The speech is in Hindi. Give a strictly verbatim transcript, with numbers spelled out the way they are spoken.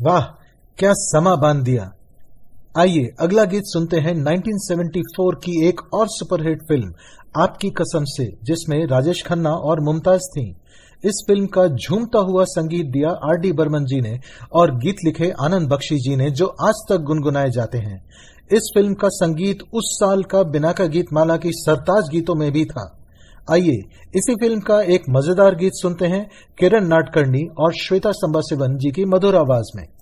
वाह, क्या समा बांध दिया। आइए अगला गीत सुनते हैं उन्नीस सौ चौहत्तर की एक और सुपरहिट फिल्म आपकी कसम से, जिसमें राजेश खन्ना और मुमताज थीं। इस फिल्म का झूमता हुआ संगीत दिया आर डी बर्मन जी ने और गीत लिखे आनंद बख्शी जी ने, जो आज तक गुनगुनाए जाते हैं। इस फिल्म का संगीत उस साल का बिनाका गीत माला की सरताज गीतों में भी था। आइए इसी फिल्म का एक मजेदार गीत सुनते हैं किरण नाडकर्णी और श्वेता संबाशिवन जी की मधुर आवाज में।